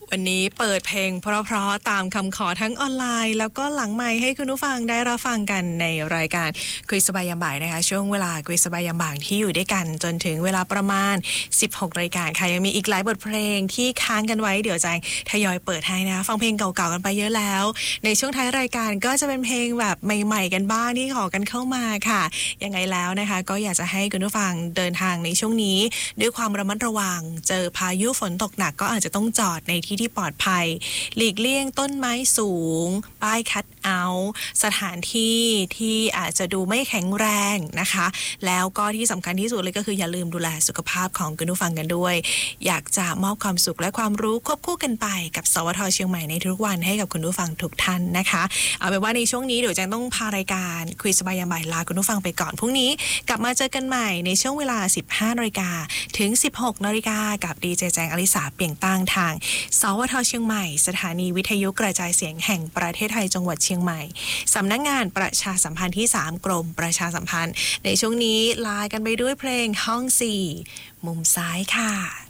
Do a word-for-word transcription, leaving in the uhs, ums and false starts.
วันนี้เปิดเพลงเพราะๆตามคำขอทั้งออนไลน์แล้วก็หลังไมค์ให้คุณผู้ฟังได้รับฟังกันในรายการคุยสบายยามบ่ายนะคะช่วงเวลาคุยสบายยามบ่ายที่อยู่ด้วยกันจนถึงเวลาประมาณสิบหกนาฬิกาค่ะยังมีอีกหลายบทเพลงที่ค้างกันไว้เดี๋ยวจะทยอยเปิดให้นะฟังเพลงเก่าๆกันไปเยอะแล้วในช่วงท้ายรายการก็จะเป็นเพลงแบบใหม่ๆกันบ้างที่ขอกันเข้ามาค่ะยังไงแล้วนะคะก็อยากจะให้คุณผู้ฟังเดินทางในช่วงนี้ด้วยความระมัดระวังเจอพายุฝนตกหนักก็อาจจะต้องจอดในที่ที่ปลอดภัยหลีกเลี่ยงต้นไม้สูงป้ายคัทเอาท์สถานที่ที่อาจจะดูไม่แข็งแรงนะคะแล้วก็ที่สำคัญที่สุดเลยก็คืออย่าลืมดูแลสุขภาพของคุณผู้ฟังกันด้วยอยากจะมอบความสุขและความรู้ควบคู่กันไปกับสวทเชียงใหม่ในทุกวันให้กับคุณผู้ฟังทุกท่านนะคะเอาเป็นว่าในช่วงนี้เดี๋ยวแจงต้องพารายการคุยสบายยามบ่ายลาคุณผู้ฟังไปก่อนพรุ่งนี้กลับมาเจอกันใหม่ในช่วงเวลา สิบห้านาฬิกา ถึง สิบหกนาฬิกา กับดีเจแจงอลิสาเปลี่ยงตั้งทางสวทเชียงใหม่สถานีวิทยุกระจายเสียงแห่งประเทศไทยจังหวัดเชียงใหม่สำนักงานประชาสัมพันธ์ที่สามกรมประชาสัมพันธ์ในช่วงนี้ลากันไปด้วยเพลงห้องสี่มุมซ้ายค่ะ